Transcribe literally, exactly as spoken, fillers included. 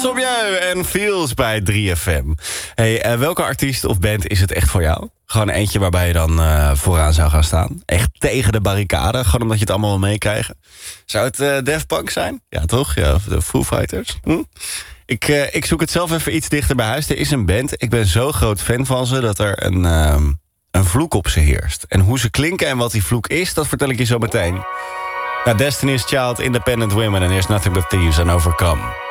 Insomnieu en Feels bij drie F M. Hey, uh, welke artiest of band is het echt voor jou? Gewoon eentje waarbij je dan uh, vooraan zou gaan staan. Echt tegen de barricade, gewoon omdat je het allemaal wil meekrijgen. Zou het uh, Daft Punk zijn? Ja, toch? Ja, de Foo Fighters. Hm? Ik, uh, ik zoek het zelf even iets dichter bij huis. Er is een band, ik ben zo groot fan van ze... dat er een, uh, een vloek op ze heerst. En hoe ze klinken en wat die vloek is, dat vertel ik je zo meteen. Nou, Destiny's Child, Independent Women... en There's Nothing But Thieves and Overcome.